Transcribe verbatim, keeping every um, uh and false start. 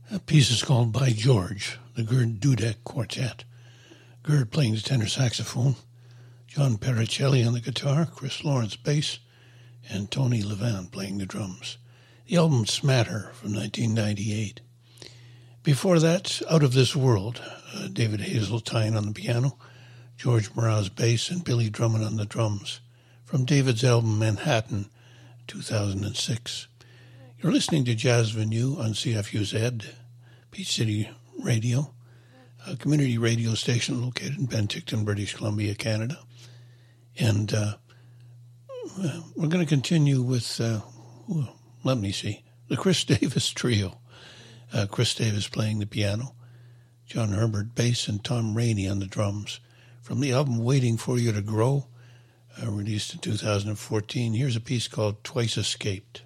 That piece is called By George, the Gerd Dudek Quartet. Gerd playing the tenor saxophone, John Pericelli on the guitar, Chris Lawrence bass, and Tony Levin playing the drums. The album Smatter from nineteen ninety-eight. Before that, Out of This World, uh, David Hazeltine on the piano, George Mraz bass, and Billy Drummond on the drums, from David's album Manhattan, two thousand six. You're listening to Jazz Venue on C F U Z, Peach City Radio, a community radio station located in Penticton, British Columbia, Canada. And uh, we're going to continue with, uh, well, let me see, the Chris Davis Trio. Uh, Chris Davis playing the piano, John Herbert bass, and Tom Rainey on the drums. From the album Waiting for You to Grow, uh, released in two thousand fourteen, here's a piece called Twice Escaped.